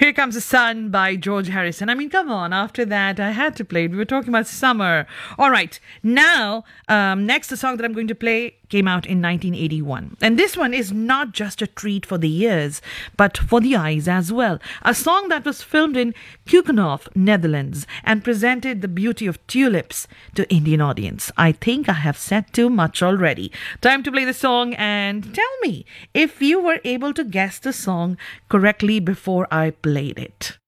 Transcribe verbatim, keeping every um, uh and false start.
Here Comes the Sun by George Harrison. I mean, come on. After that, I had to play it. We were talking about summer. All right. Now, um, next, the song that I'm going to play came out in nineteen eighty-one. And this one is not just a treat for the ears, but for the eyes as well. A song that was filmed in Keukenhof, Netherlands, and presented the beauty of tulips to Indian audience. I think I have said too much already. Time to play the song and tell me if you were able to guess the song correctly before I played it.